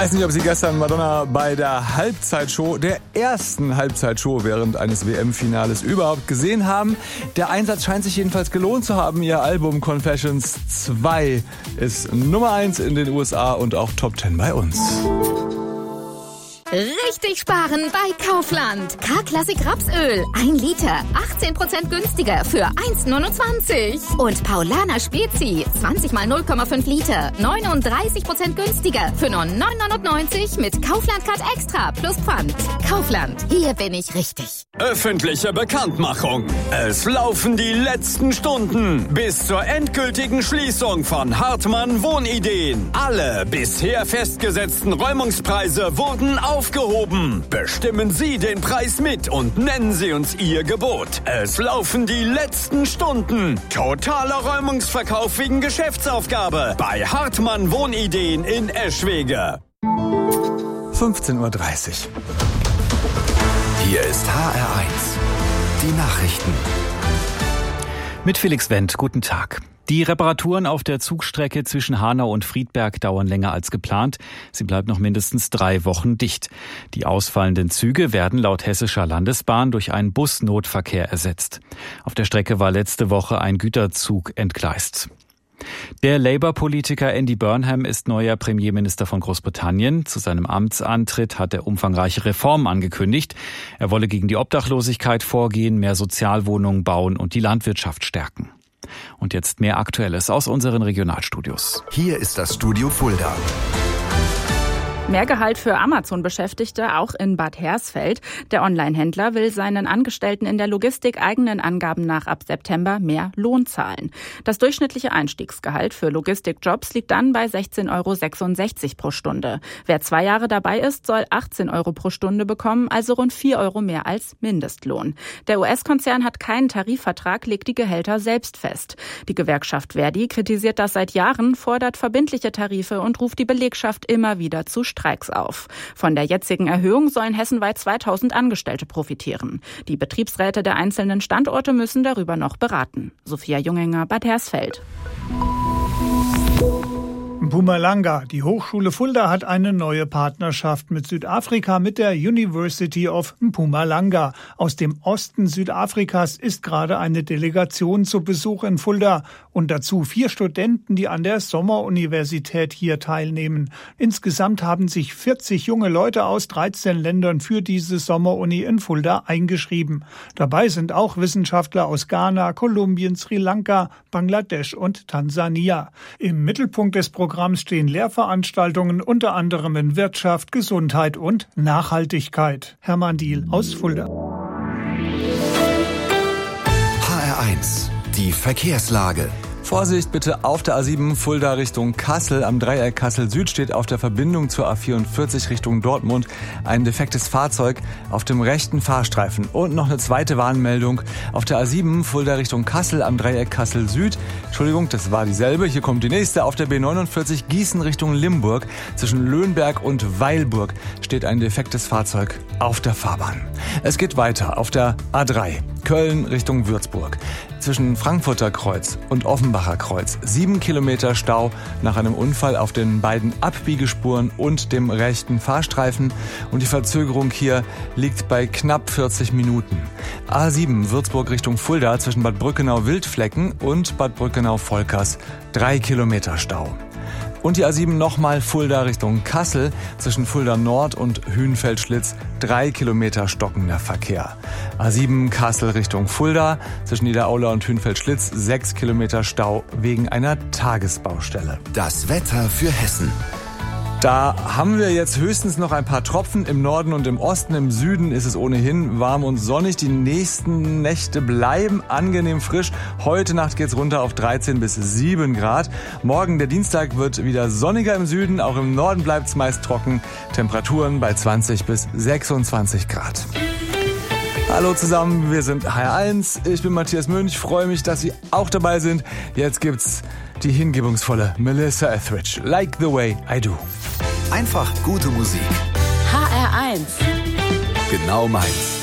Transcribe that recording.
Weiß nicht, ob Sie gestern Madonna bei der Halbzeitshow, der ersten Halbzeitshow während eines WM-Finales überhaupt gesehen haben. Der Einsatz scheint sich jedenfalls gelohnt zu haben. Ihr Album Confessions 2 ist Nummer 1 in den USA und auch Top 10 bei uns. Richtig sparen bei Kaufland. K-Klassik Rapsöl. 1 Liter. 18% günstiger für 1,29. Und Paulaner Spezi. 20 mal 0,5 Liter. 39% günstiger für nur 9,99 mit Kaufland Card Extra plus Pfand. Kaufland. Hier bin ich richtig. Öffentliche Bekanntmachung. Es laufen die letzten Stunden bis zur endgültigen Schließung von Hartmann Wohnideen. Alle bisher festgesetzten Räumungspreise wurden aufgehoben. Bestimmen Sie den Preis mit und nennen Sie uns Ihr Gebot. Es laufen die letzten Stunden. Totaler Räumungsverkauf wegen Geschäftsaufgabe bei Hartmann Wohnideen in Eschwege. 15:30 Uhr. Hier ist HR1. Die Nachrichten. Mit Felix Wendt, guten Tag. Die Reparaturen auf der Zugstrecke zwischen Hanau und Friedberg dauern länger als geplant. Sie bleibt noch mindestens 3 Wochen dicht. Die ausfallenden Züge werden laut Hessischer Landesbahn durch einen Busnotverkehr ersetzt. Auf der Strecke war letzte Woche ein Güterzug entgleist. Der Labour-Politiker Andy Burnham ist neuer Premierminister von Großbritannien. Zu seinem Amtsantritt hat er umfangreiche Reformen angekündigt. Er wolle gegen die Obdachlosigkeit vorgehen, mehr Sozialwohnungen bauen und die Landwirtschaft stärken. Und jetzt mehr Aktuelles aus unseren Regionalstudios. Hier ist das Studio Fulda. Mehr Gehalt für Amazon-Beschäftigte auch in Bad Hersfeld. Der Online-Händler will seinen Angestellten in der Logistik eigenen Angaben nach ab September mehr Lohn zahlen. Das durchschnittliche Einstiegsgehalt für Logistikjobs liegt dann bei 16,66 € pro Stunde. Wer 2 Jahre dabei ist, soll 18 € pro Stunde bekommen, also rund 4 € mehr als Mindestlohn. Der US-Konzern hat keinen Tarifvertrag, legt die Gehälter selbst fest. Die Gewerkschaft Verdi kritisiert das seit Jahren, fordert verbindliche Tarife und ruft die Belegschaft immer wieder zu Streiks auf. Von der jetzigen Erhöhung sollen hessenweit 2000 Angestellte profitieren. Die Betriebsräte der einzelnen Standorte müssen darüber noch beraten. Sophia Junginger, Bad Hersfeld. Mpumalanga. Die Hochschule Fulda hat eine neue Partnerschaft mit Südafrika, mit der University of Mpumalanga. Aus dem Osten Südafrikas ist gerade eine Delegation zu Besuch in Fulda und dazu 4 Studenten, die an der Sommeruniversität hier teilnehmen. Insgesamt haben sich 40 junge Leute aus 13 Ländern für diese Sommeruni in Fulda eingeschrieben. Dabei sind auch Wissenschaftler aus Ghana, Kolumbien, Sri Lanka, Bangladesch und Tansania. Im Mittelpunkt des Programms stehen Lehrveranstaltungen unter anderem in Wirtschaft, Gesundheit und Nachhaltigkeit. Hermann Diehl aus Fulda. HR1, die Verkehrslage. Vorsicht bitte auf der A7 Fulda Richtung Kassel. Am Dreieck Kassel-Süd steht auf der Verbindung zur A44 Richtung Dortmund ein defektes Fahrzeug auf dem rechten Fahrstreifen. Und noch eine zweite Warnmeldung auf der A7 Fulda Richtung Kassel am Dreieck Kassel-Süd. Entschuldigung, das war dieselbe. Hier kommt die nächste. Auf der B49 Gießen Richtung Limburg. Zwischen Löhnberg und Weilburg steht ein defektes Fahrzeug auf der Fahrbahn. Es geht weiter auf der A3 Köln Richtung Würzburg. Zwischen Frankfurter Kreuz und Offenbacher Kreuz 7 Kilometer Stau nach einem Unfall auf den beiden Abbiegespuren und dem rechten Fahrstreifen. Und die Verzögerung hier liegt bei knapp 40 Minuten. A7 Würzburg Richtung Fulda zwischen Bad Brückenau-Wildflecken und Bad Brückenau-Volkers 3 Kilometer Stau. Und die A7 nochmal Fulda Richtung Kassel, zwischen Fulda Nord und Hünfeld-Schlitz 3 Kilometer stockender Verkehr. A7 Kassel Richtung Fulda, zwischen Niederaula und Hünfeld-Schlitz 6 Kilometer Stau wegen einer Tagesbaustelle. Das Wetter für Hessen. Da haben wir jetzt höchstens noch ein paar Tropfen im Norden und im Osten. Im Süden ist es ohnehin warm und sonnig. Die nächsten Nächte bleiben angenehm frisch. Heute Nacht geht's runter auf 13 bis 7 Grad. Morgen, der Dienstag, wird wieder sonniger im Süden. Auch im Norden bleibt's meist trocken. Temperaturen bei 20 bis 26 Grad. Hallo zusammen, wir sind HR1. Ich bin Matthias Münch. Freue mich, dass Sie auch dabei sind. Jetzt gibt's die hingebungsvolle Melissa Etheridge. Like the way I do. Einfach gute Musik. HR1. Genau meins.